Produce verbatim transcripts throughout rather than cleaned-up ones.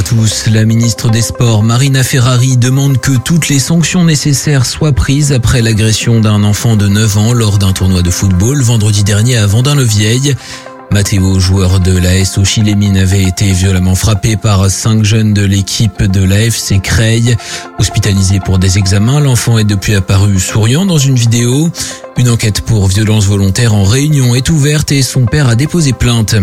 tous. La ministre des Sports, Marina Ferrari, demande que toutes les sanctions nécessaires soient prises après l'agression d'un enfant de neuf ans lors d'un tournoi de football vendredi dernier à Vendin-le-Vieil. Matteo, joueur de l'A S Auchy-les-Mines, avait été violemment frappé par cinq jeunes de l'équipe de l'A F C Creil. Hospitalisé pour des examens, l'enfant est depuis apparu souriant dans une vidéo. Une enquête pour violence volontaire en Réunion est ouverte et son père a déposé plainte.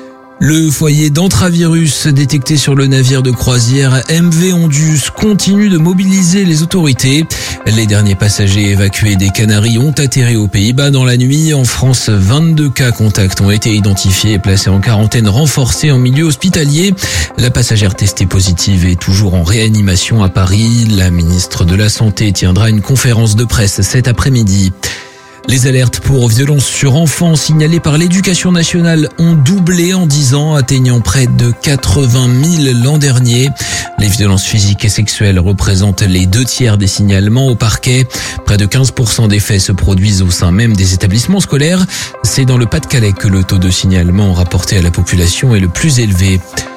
Le foyer d'anthravirus détecté sur le navire de croisière M V Ondius continue de mobiliser les autorités. Les derniers passagers évacués des Canaries ont atterri aux Pays-Bas dans la nuit. En France, vingt-deux cas contacts ont été identifiés et placés en quarantaine renforcée en milieu hospitalier. La passagère testée positive est toujours en réanimation à Paris. La ministre de la Santé tiendra une conférence de presse cet après-midi. Les alertes pour violences sur enfants signalées par l'Éducation nationale ont doublé en dix ans, atteignant près de quatre-vingt mille l'an dernier. Les violences physiques et sexuelles représentent les deux tiers des signalements au parquet. Près de quinze pour cent des faits se produisent au sein même des établissements scolaires. C'est dans le Pas-de-Calais que le taux de signalement rapporté à la population est le plus élevé.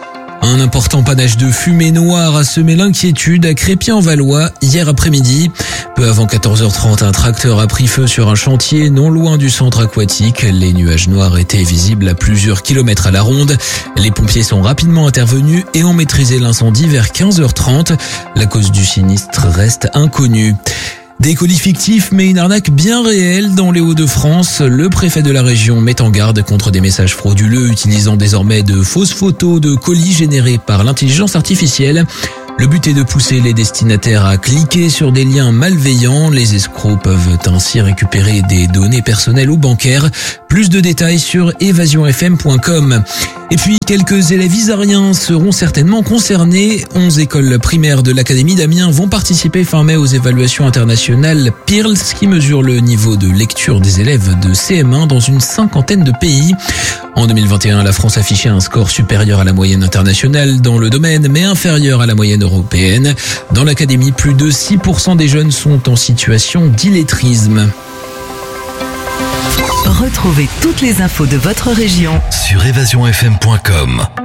Un important panache de fumée noire a semé l'inquiétude à Crépy-en-Valois hier après-midi. Peu avant quatorze heures trente, un tracteur a pris feu sur un chantier non loin du centre aquatique. Les nuages noirs étaient visibles à plusieurs kilomètres à la ronde. Les pompiers sont rapidement intervenus et ont maîtrisé l'incendie vers quinze heures trente. La cause du sinistre reste inconnue. Des colis fictifs, mais une arnaque bien réelle dans les Hauts-de-France. Le préfet de la région met en garde contre des messages frauduleux utilisant désormais de fausses photos de colis générés par l'intelligence artificielle. Le but est de pousser les destinataires à cliquer sur des liens malveillants. Les escrocs peuvent ainsi récupérer des données personnelles ou bancaires. Plus de détails sur évasion f m point com. Et puis, quelques élèves isariens seront certainement concernés. onze écoles primaires de l'Académie d'Amiens vont participer fin mai aux évaluations internationales P I R L S qui mesurent le niveau de lecture des élèves de C M un dans une cinquantaine de pays. En deux mille vingt et un, la France affichait un score supérieur à la moyenne internationale dans le domaine, mais inférieur à la moyenne européenne. Dans l'académie, plus de six pour cent des jeunes sont en situation d'illettrisme. Retrouvez toutes les infos de votre région sur évasion f m point com.